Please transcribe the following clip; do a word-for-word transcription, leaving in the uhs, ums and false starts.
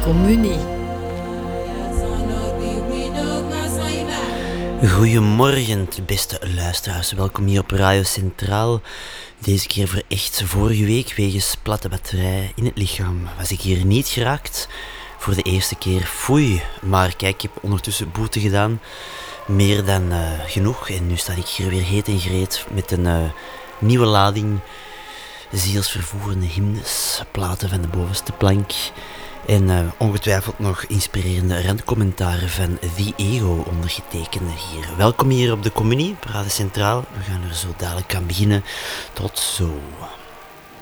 Communie. Goedemorgen, beste luisteraars. Welkom hier op Radio Centraal. Deze keer voor echt vorige week, wegens platte batterij in het lichaam, was ik hier niet geraakt. Voor de eerste keer, foei. Maar kijk, ik heb ondertussen boete gedaan. Meer dan uh, genoeg. En nu sta ik hier weer heet en gereed met een uh, nieuwe lading zielsvervoerende hymnes, platen van de bovenste plank. En uh, ongetwijfeld nog inspirerende randcommentaren van The Ego, ondergetekende hier. Welkom hier op de Communie, Parade Centraal. We gaan er zo dadelijk aan beginnen. Tot zo.